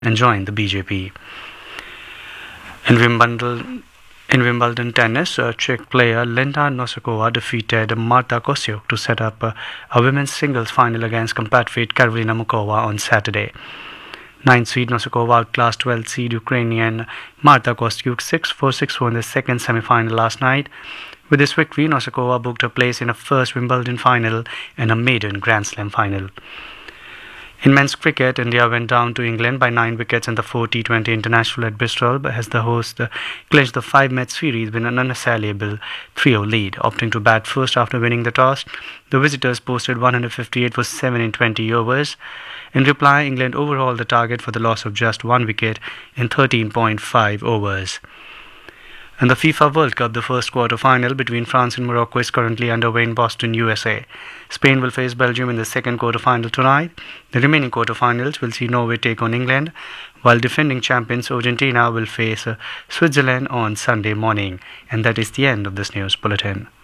and join the BJP. In Wimbledon tennis, Czech player Linda Nosakova defeated Marta Kostyuk to set up a women's singles final against compatriot Karolina Mukova on Saturday. 9th seed Nosakova outclassed 12th seed Ukrainian Marta Kostyuk 6-4, 6-4 in the second semi-final last night. With this victory, Nosakova booked her place in her first Wimbledon final and a maiden Grand Slam final. In men's cricket, India went down to England by 9 wickets in the 4 T20 International at Bristol as the host clinched the 5-match series with an unassailable 3-0 lead. Opting to bat first after winning the toss, the visitors posted 158 for 7 in 20 overs. In reply, England overhauled the target for the loss of just 1 wicket in 13.5 overs. In the FIFA World Cup, the first quarter-final between France and Morocco is currently underway in Boston, USA. Spain will face Belgium in the second quarter-final tonight. The remaining quarter-finals will see Norway take on England, while defending champions Argentina will face Switzerland on Sunday morning. And that is the end of this news bulletin.